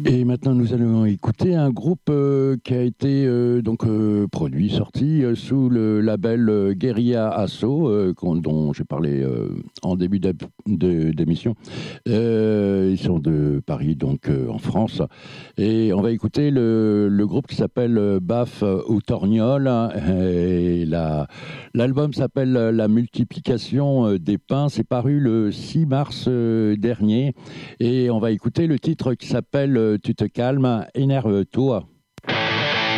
Et maintenant, nous allons écouter un groupe qui a été produit, sorti sous le label Guerilla Asso, dont j'ai parlé en début d'émission. Ils sont de Paris, donc en France. Et on va écouter le groupe qui s'appelle Baf ou Torgnole. Et l'album s'appelle La multiplication des pains. C'est paru le 6 mars dernier. Et on va écouter le titre qui s'appelle Tu te calmes, énerve-toi.